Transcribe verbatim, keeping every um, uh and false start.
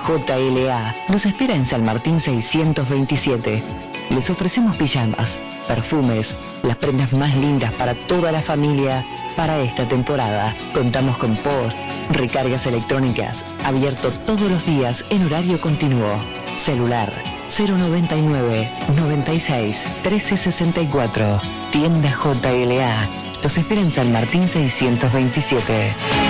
J L A nos espera en San Martín seiscientos veintisiete. Les ofrecemos pijamas, perfumes, las prendas más lindas para toda la familia para esta temporada. Contamos con post, recargas electrónicas, abierto todos los días en horario continuo. Celular cero noventa y nueve, noventa y seis, trece sesenta y cuatro. Tienda J L A. Los espera en San Martín seiscientos veintisiete.